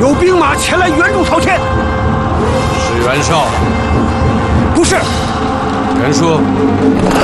有兵马前来援助朝天。 是袁绍？ 不是。 袁术。